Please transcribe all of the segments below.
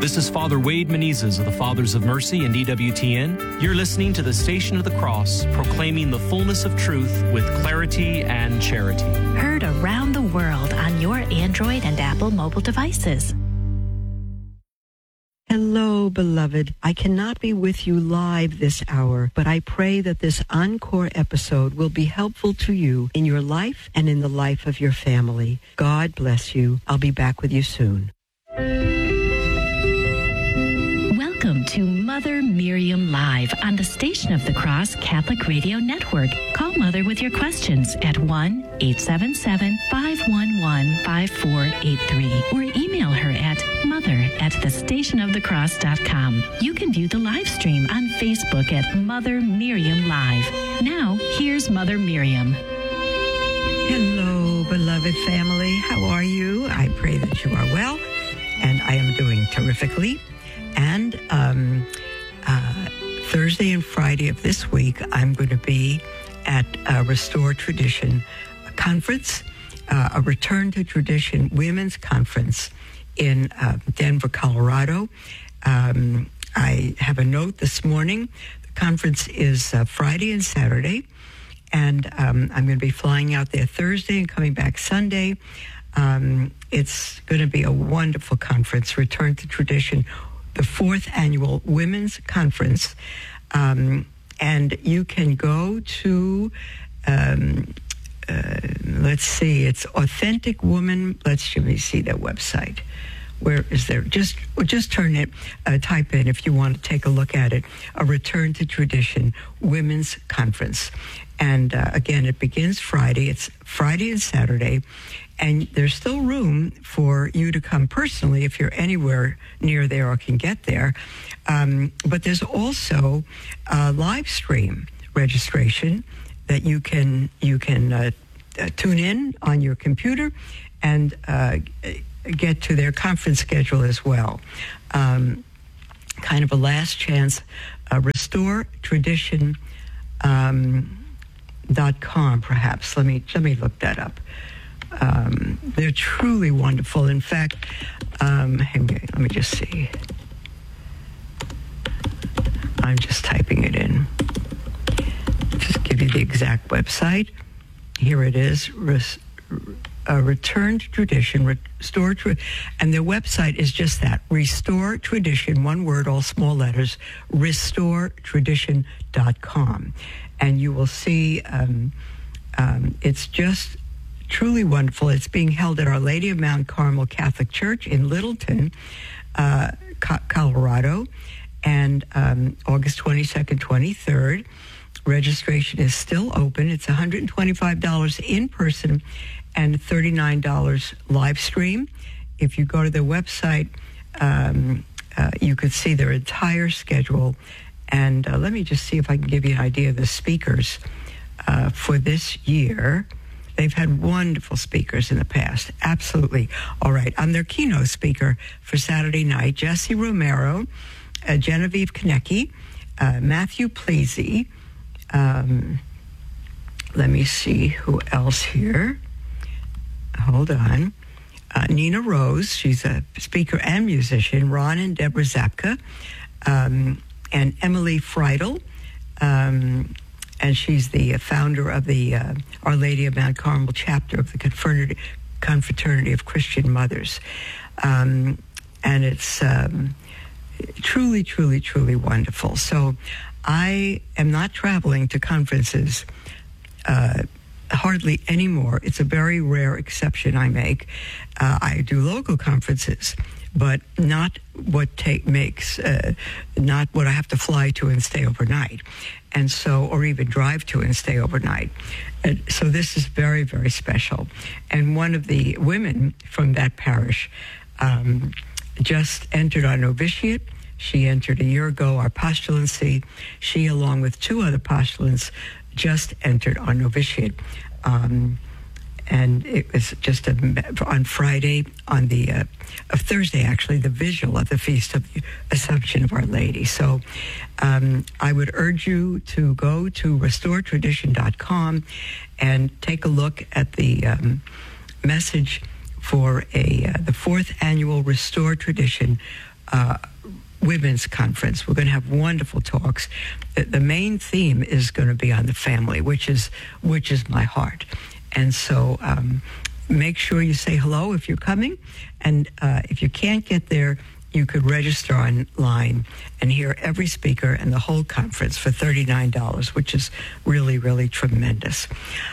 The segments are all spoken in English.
This is Father Wade Menezes of the Fathers of Mercy and EWTN. You're listening to the Station of the Cross, proclaiming the fullness of truth with clarity and charity. Heard around the world on your Android and Apple mobile devices. Hello, beloved. I cannot be with you live this hour, but I pray that this encore episode will be helpful to you in your life and in the life of your family. God bless you. I'll be back with you soon. Welcome to Mother Miriam Live on the Station of the Cross Catholic Radio Network. Call Mother with your questions at 1-877-511-5483 or email her at mother@thestationofthecross.com. You can view the live stream on Facebook at Mother Miriam Live. Now, here's Mother Miriam. Hello, beloved family. How are you? I pray that you are well, and I am doing terrifically. And Thursday and Friday of this week, I'm going to be at a Restore Tradition conference, a Return to Tradition women's conference in Denver, Colorado. I have a note this morning. The conference is Friday and Saturday, and I'm going to be flying out there Thursday and coming back Sunday. It's going to be a wonderful conference, Return to Tradition, the 4th annual women's conference. And you can go to, let's see, it's Authentic Woman. Let me see their website. Where is there? Just turn it, type in if you want to take a look at it, a Return to Tradition women's conference. And again, it begins Friday. It's Friday and Saturday. And there's still room for you to come personally if you're anywhere near there or can get there. But there's also a live stream registration that you can tune in on your computer and get to their conference schedule as well. Kind of a last chance. Restore Tradition .com, perhaps. Let me look that up. They're truly wonderful. In fact, let me just see. I'm just typing it in. Just give you the exact website. Here it is. Return to Tradition, Restore Tradition, and their website is just that, Restore Tradition, one word, all small letters, restoretradition.com. And you will see it's just truly wonderful. It's being held at Our Lady of Mount Carmel Catholic Church in Littleton, Colorado, and August 22nd, 23rd. Registration is still open. It's $125 in person and $39 live stream. If you go to their website, you could see their entire schedule. And let me just see if I can give you an idea of the speakers for this year. They've had wonderful speakers in the past. Absolutely. All right. I'm their keynote speaker for Saturday night, Jesse Romero, Genevieve Konecki, Matthew Plesy. Let me see who else here. Hold on. Nina Rose, she's a speaker and musician. Ron and Deborah Zapka, and Emily Friedel, and she's the founder of the Our Lady of Mount Carmel chapter of the Confraternity of Christian Mothers. And it's truly, truly, truly wonderful. So I am not traveling to conferences hardly anymore. It's a very rare exception I make. I do local conferences, but not what not what I have to fly to and stay overnight, and so, or even drive to and stay overnight. So this is very, very special. And one of the women from that parish just entered our novitiate. She entered a year ago our postulancy. She, along with 2 other postulants, just entered our novitiate. And it was just on Friday, on the Thursday, actually, the visual of the Feast of the Assumption of Our Lady. So I would urge you to go to restoretradition.com and take a look at the message for the 4th annual Restore Tradition women's conference. We're going to have wonderful talks. The main theme is going to be on the family, which is my heart. And so make sure you say hello if you're coming. And if you can't get there, you could register online and hear every speaker and the whole conference for $39, which is really, really tremendous.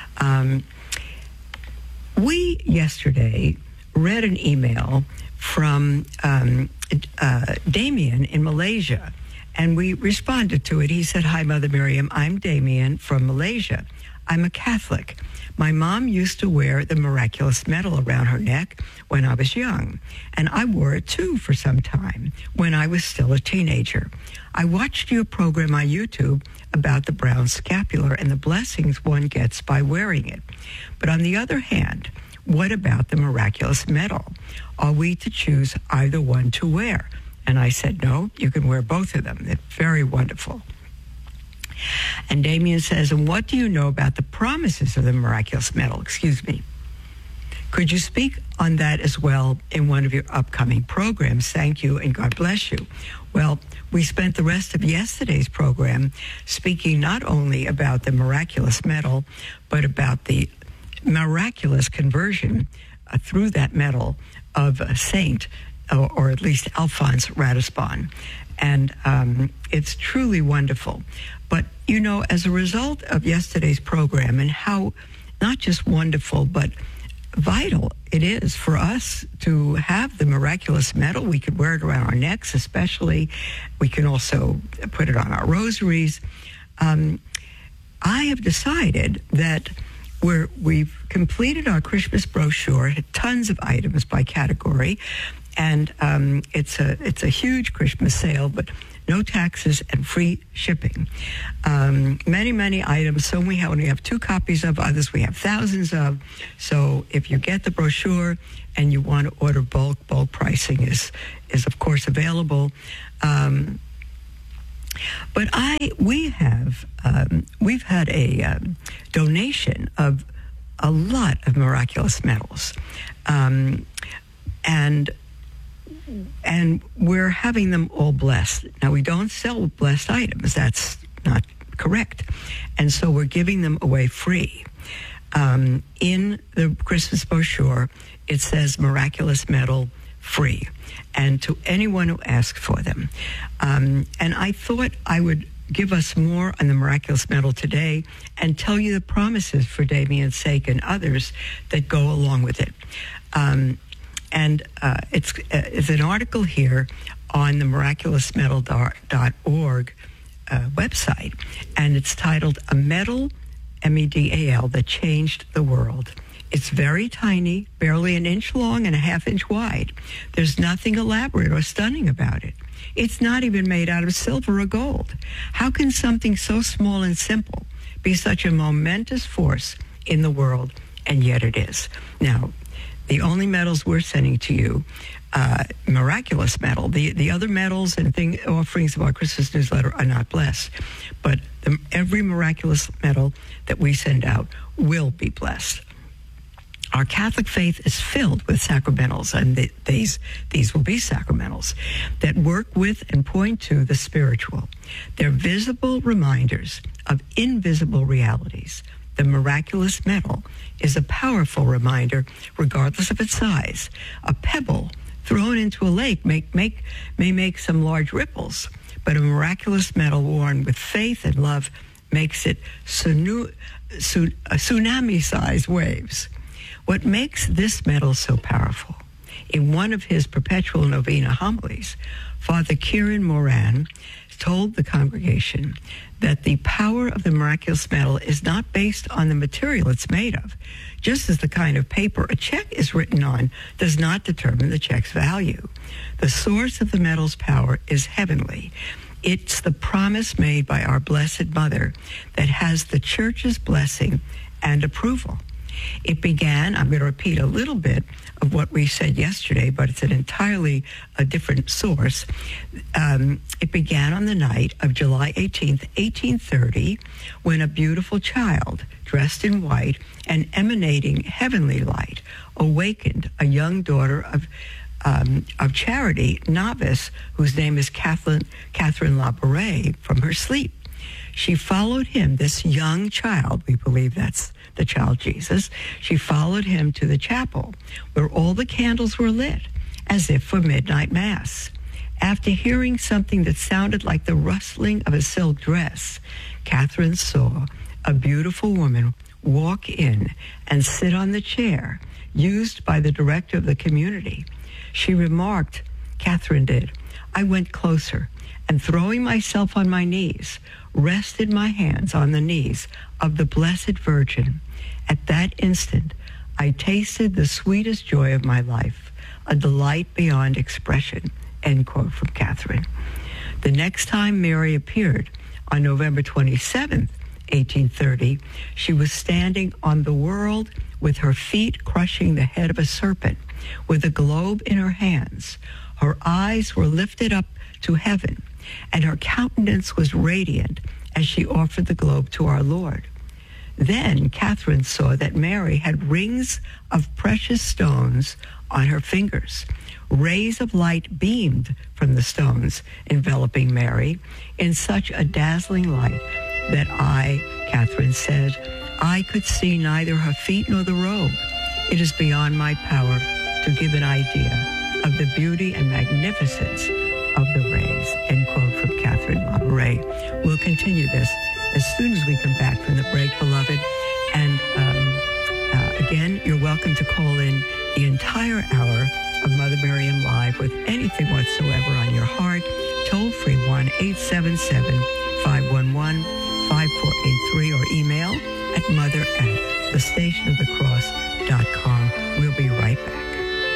We yesterday read an email from Damien in Malaysia, and we responded to it. He said, "Hi, Mother Miriam. I'm Damien from Malaysia. I'm a Catholic. My mom used to wear the miraculous medal around her neck when I was young, and I wore it too for some time when I was still a teenager. I watched your program on YouTube about the brown scapular and the blessings one gets by wearing it. But on the other hand, what about the miraculous medal? Are we to choose either one to wear?" And I said, "No, you can wear both of them. They're very wonderful." And Damien says, "And what do you know about the promises of the miraculous medal?" Excuse me. "Could you speak on that as well in one of your upcoming programs? Thank you, and God bless you." Well, we spent the rest of yesterday's program speaking not only about the miraculous medal, but about the miraculous conversion through that medal of a saint, or at least Alphonse Ratisbonne. And it's truly wonderful. But, you know, as a result of yesterday's program and how not just wonderful, but vital it is for us to have the miraculous medal. We could wear it around our necks, especially. We can also put it on our rosaries. I have decided that we've completed our Christmas brochure, tons of items by category, and it's a huge Christmas sale, but no taxes and free shipping. Many items. Some we only have 2 copies of, others we have thousands of. So if you get the brochure and you want to order bulk pricing is of course available. But we've had a donation of a lot of miraculous medals, and we're having them all blessed. Now, we don't sell blessed items. That's not correct. And so we're giving them away free. In the Christmas brochure, it says miraculous medal free, and to anyone who asks for them. And I thought I would give us more on the miraculous medal today and tell you the promises for Damien's sake and others that go along with it. It's an article here on the miraculousmedal.org website, and it's titled "A Medal, MEDAL, That Changed the World." It's very tiny, barely an inch long and a half-inch wide. There's nothing elaborate or stunning about it. It's not even made out of silver or gold. How can something so small and simple be such a momentous force in the world? And yet it is. Now, the only medals we're sending to you, miraculous medal. The other medals and offerings of our Christmas newsletter are not blessed. But every miraculous medal that we send out will be blessed. Our Catholic faith is filled with sacramentals, and these will be sacramentals that work with and point to the spiritual. They're visible reminders of invisible realities. The miraculous medal is a powerful reminder, regardless of its size. A pebble thrown into a lake may make some large ripples, but a miraculous medal worn with faith and love makes it tsunami-sized waves. What makes this medal so powerful? In one of his perpetual novena homilies, Father Kieran Moran told the congregation that the power of the miraculous medal is not based on the material it's made of. Just as the kind of paper a check is written on does not determine the check's value. The source of the medal's power is heavenly. It's the promise made by our Blessed Mother that has the Church's blessing and approval. It began, I'm going to repeat a little bit of what we said yesterday, but it's an entirely different source. It began on the night of July 18th, 1830, when a beautiful child, dressed in white and emanating heavenly light, awakened a young daughter of Charity, novice, whose name is Catherine Labouré, from her sleep. She followed him, this young child, we believe that's the child Jesus. She followed him to the chapel where all the candles were lit as if for midnight mass. After hearing something that sounded like the rustling of a silk dress, Catherine saw a beautiful woman walk in and sit on the chair used by the director of the community. She remarked, Catherine did, I went closer and, throwing myself on my knees, rested my hands on the knees of the Blessed Virgin. At that instant, I tasted the sweetest joy of my life, a delight beyond expression, end quote from Catherine. The next time Mary appeared, on November 27th, 1830, she was standing on the world with her feet crushing the head of a serpent, with a globe in her hands. Her eyes were lifted up to heaven, and her countenance was radiant as she offered the globe to our Lord. Then Catherine saw that Mary had rings of precious stones on her fingers. Rays of light beamed from the stones enveloping Mary in such a dazzling light that Catherine said, I could see neither her feet nor the robe. It is beyond my power to give an idea of the beauty and magnificence of the rays, end quote from Catherine Labouré. We'll continue this as soon as we come back from the break, beloved. And again, you're welcome to call in the entire hour of Mother Miriam Live with anything whatsoever on your heart. Toll free 1-877-511-5483 or email at mother@thestationofthecross.com. We'll be right back.